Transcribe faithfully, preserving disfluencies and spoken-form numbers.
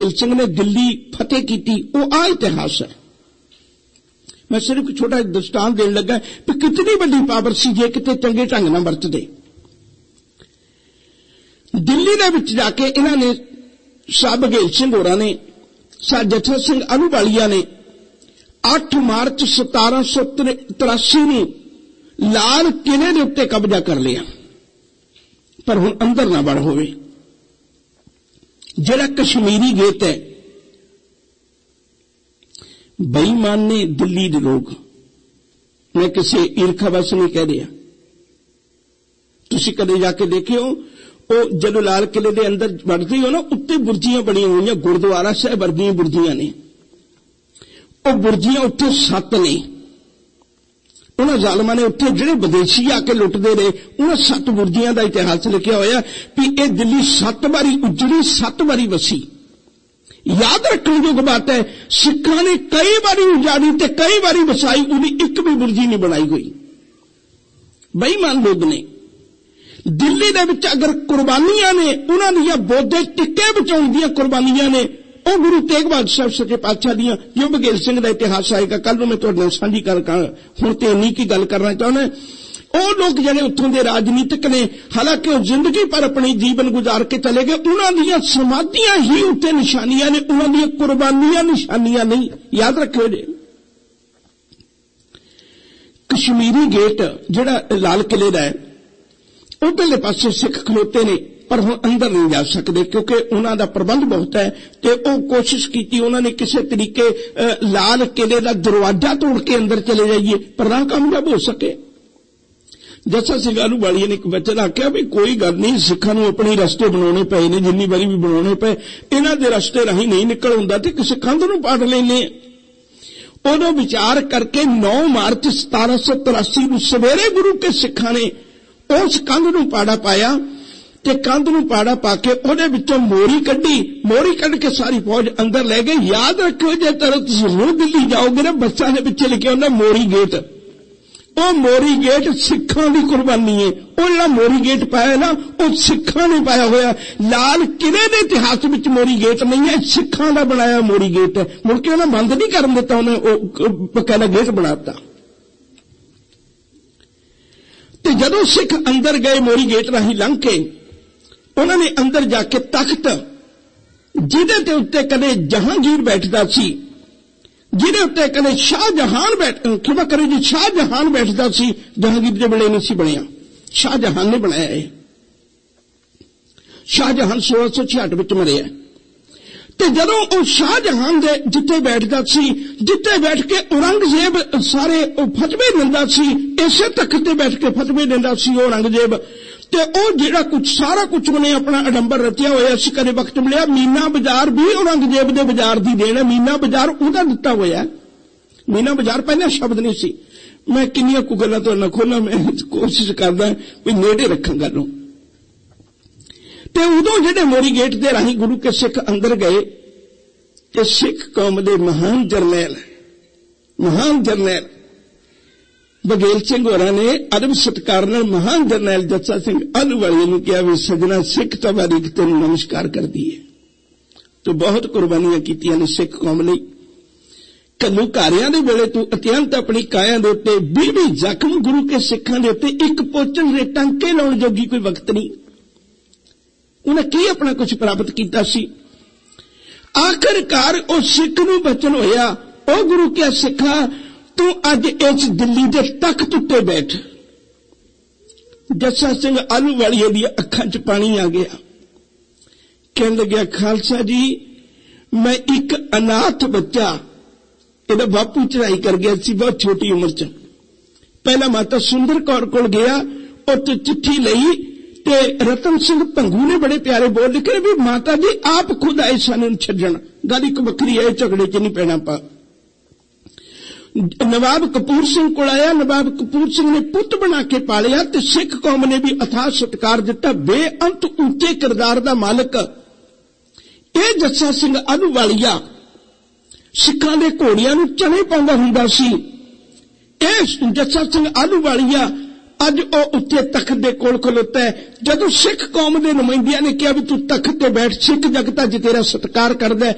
बघेल सिंह ने दिल्ली फतेह की, वो आ इतिहास है। मैं सिर्फ छोटा दृष्टांत देने लगा कि कितनी बड़ी पावर सी जे किते चंगे ढंग नाल वरतदे। दिल्ली दे विच जाके इन्हां ने शाह बघेल सिंह होरां ने शाह जथा सिंह आहलूवालिया ने अठ मार्च सतारा सौ तिरासी नूं लाल किले दे उत्ते कब्जा कर लिया, पर हुण अंदर ना वड़ होवे। जिहड़ा कश्मीरी गेट है, बेईमान ने दिल्ली दे लोग, मैं किसी ईरखावश नहीं कह रहा, तुसीं कदे जाके देखियो वो जदों लाल किले दे अंदर वड़दे हो ना, उत्ते बुर्जियां बणियां होईयां, गुरुद्वारा साहिब वर्गियां बुर्जियां ने। वो बुर्जियां उत्थे सत्त ने, उन्हां जालमां ने उत्थे जिहड़े विदेशी आके लुटदे रहे, उन्हां सत्त बुर्जियां दा इतिहास लिखिया होया भी ये दिल्ली सत्त वारी उजड़ी, सत्त वारी वसी। याद रखने जोग बात है, सिखां ने कई बारी उजाड़ी ते कई बारी वसाई, उहदी एक भी बुर्जी नहीं बनाई हुई। बेईमान लोग ने दिल्ली दे विच अगर कुर्बानियां ने, उन्हां दीयां बोधे टिक्के बचाउण दीयां कुर्बानियां ने, ਉਹ गुरु तेग बहादुर साहब सच्चे पातशाह दियां जो बघेल सिंह का इतिहास आएगा कल मैं तुहाडे नाल साझी कर हुण ते इन्नी की गल करना चाहुंदा। ਉਹ लोग जिहड़े उत्थों के राजनीतिक ने, हालांकि वो जिंदगी पर अपनी जीवन गुजार के चले गए, उन्हां दीयां समाधियां ही उत्ते निशानियां ने, उन्हां दीयां कुर्बानियां निशानियां नहीं। याद रखियो जी, कश्मीरी गेट जिहड़ा लाल किले दा है, उधरले पासे सिख खलोते ने, पर हुण अंदर नहीं जा सकते क्योंकि उन्हां दा प्रबंध बहुत है। ते ओ कोशिश की उन्होंने किसी तरीके लाल किले का दरवाजा तोड़ के अंदर चले जाइए, पर ना कामयाब हो सके। जसा सिंह आहलूवालिया ने एक वचन आख्या भी कोई गल नहीं, सिखां नूं अपने रस्ते बनाने पे ने, जिन्नी बारी भी बनाने पे, इन्हां दे रस्ते राही नहीं निकल हुंदा ते किसी कंध नूं पाड़ लैने। उदों विचार करके नौ मार्च सतारा सौ तिरासी नूं सवेरे गुरु के सिखां ने उस कंध नूं पाड़ा पाया ते कंध नूं पाड़ा पाके उहदे विचों मोरी कड्ढी, मोरी कढ के सारी फौज अंदर ले गई। याद रखियो जे तरह तुसीं हुण दिल्ली जाओगे ना, बसां दे पिछे लिखिया हुंदा मोरी गेट, ਉਹ मोरी गेट सिखां दी कुर्बानी है। ਉਹ ਜਿਹੜਾ मोरी गेट पाया ना, ਉਹ सिखां ने पाया होया। लाल किले दे इतिहास विच मोरी गेट नहीं है, सिखां दा बनाया मोरी गेट है। मुड़ के उन्हें बंद नहीं करन दिता, उन्हें बकायदा गेट बनाता। ते जदों सिख अंदर गए मोरी गेट राही लंघ के, उन्होंने अंदर जाके तख्त जिहदे ते उत्ते कदे जहांगीर बैठदा सी, जिहदे उत्ते कदे शाहजहान बैठ खिमा करे जी शाहजहान बैठदा सी, जहांगीर दे वेले नहीं सी बनिया, शाहजहान ने बनाया है। शाहजहान सोलह सौ छियाठ विच मरिया। ते जदों ओ शाहजहान दे जिथे बैठदा सी, जिथे बैठ के औरंगजेब सारे फतवे दिंदा सी, इसे तख्त ते बैठ के फतवे दिंदा सी औरंगजेब। ते ओ जिहड़ा कुछ सारा कुछ उन्हें अपना अडंबर रचिया होया सी। कदे वक्त मिलिया मीना बाजार भी औरंगजेब दे बाजार दी देन है, मीना बाजार उहदा दिता होया। मीना बाजार पहला शब्द नहीं सी। मैं किन्नियां कु गल्लां तुहाडे नाल खोलां, मैं कोशिश करदा भी नेड़े रखां गल्लों। ते उदों जिहड़े मोरी गेट दे राही गुरु के सिख अंदर गए ते सिख कौम दे महान जरनैल महान जरनैल बघेल सिंह होरां ने अदब सत्कार नाल महान जरनैल जस्सा सिंह आहलूवालिया नूं कहा भी सजना सिख तवारीख तैनूं नमस्कार करदी है। तो बहुत कुर्बानियां कीतियां ने सिख कौम लई। घल्लूघारियां दे वेले तूं अत्यंत अपनी काया दे उत्ते बीह बीह जख्म गुरु के सिखां दे उत्ते एक पोचन दे टांके लाउण जोगी कोई वक्त नहीं। उन्हें की अपना कुछ प्राप्त किया सी। आखिरकार ओ सिख नूं बचन होया, ओ गुरु के सिखा तू अज इस दिल्ली दे तख्त उत्ते बैठ। जस्सा सिंह आहलूवालिया दी अखां च पानी आ गया। कहन लग्या खालसा जी, मैं एक अनाथ बच्चा, इहदा बापू चढ़ाई कर गया सी बहुत छोटी उम्र च। पहला माता सुंदर कौर कोल गया, उत्ते चिट्ठी लई ते रतन सिंह भंगू ने बड़े प्यारे बोल लिखे भी माता जी आप खुद आए सानू छड्डण। गल एक वक्री है, झगड़े च नहीं पैना पा। नवाब कपूर सिंह को आया, नवाब कपूर सिंह ने पुत बना के पालिया ते सिख कौम ने भी अथाह सत्कार दिता। बेअंत ऊंचे किरदार दा मालिक ये जस्सा सिंह आहलूवालिया सिखां दे घोड़ियां नूं चने पाउंदा हुंदा सी। इह जस्सा सिंह आहलूवालिया अज ओ उत्ते तख्त दे कोल खलोता है। जदों सिख कौम दे नुमाइंदियां ने कहा भी तू तख्त ते बैठ, सिख जगत अज तेरा सत्कार करदा है,